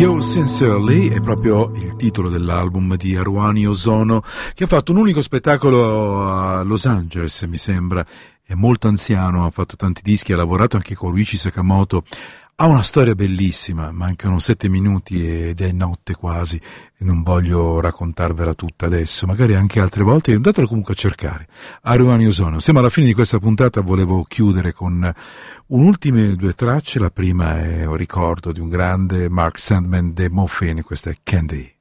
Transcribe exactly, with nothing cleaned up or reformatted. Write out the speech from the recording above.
You Sincerely è proprio il titolo dell'album di Haruani Ozono, che ha fatto un unico spettacolo a Los Angeles, mi sembra. È molto anziano, ha fatto tanti dischi, ha lavorato anche con Ryuichi Sakamoto. Ha una storia bellissima, mancano sette minuti ed è notte quasi e non voglio raccontarvela tutta adesso, magari anche altre volte, andatelo comunque a cercare. Haruani Ozono. Siamo alla fine di questa puntata, volevo chiudere con un'ultime due tracce. La prima è un ricordo di un grande Mark Sandman de Moffene, questa è Candy.